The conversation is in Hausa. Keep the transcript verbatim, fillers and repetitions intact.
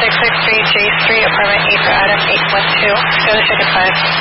six six three J Street, apartment eight for Adam, eight one two. Go to ticket five.